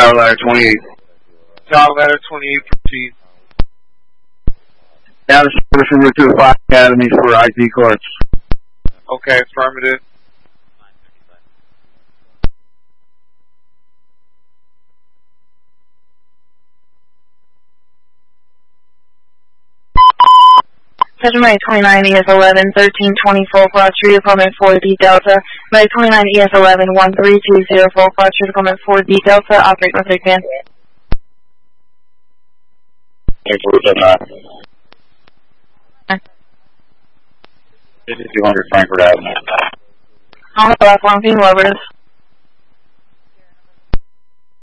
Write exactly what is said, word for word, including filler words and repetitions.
Tower Ladder twenty-eight. Tower Ladder twenty-eight, proceed. Now the service over to the Fire Academy for I D cards. Okay, affirmative. Attention May twenty-nine E S eleven thirteen twenty-four Flight Street, Department four D Delta. May twenty-nine E S eleven one three two zero four Flight Street, Department four D Delta. Operate with advance. fifty-two hundred Frankfurt Avenue. On the platform, team lovers.